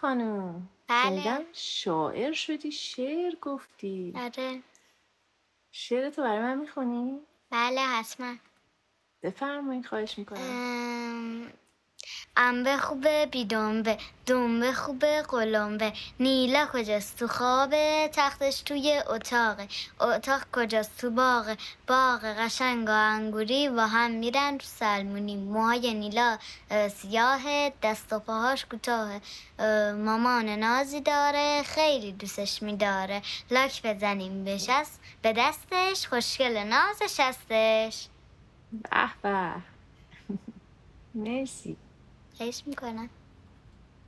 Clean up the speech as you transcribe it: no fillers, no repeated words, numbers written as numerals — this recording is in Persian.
خانم. بله. شنیدم شاعر شدی، شعر گفتی. آره. شعرتو برای من میخونی؟ بله حتما. بفرمایید، خواهش میکنم. انبه خوبه بی دنبه، دنبه خوبه قلمبه. نیلا کجاست؟ تو خوابه، تختش توی اتاقه. اتاق کجاست؟ تو باغه. باغ قشنگ و انگوری با هم میرن تو سلمونی. موهای نیلا سیاهه، دست و پاهاش کوتاهه. مامان نازی داره، خیلی دوستش میداره. لاک بزنیم به دستش، خوشگل نازش هستش. به به. مرسی. خواهش میکنم.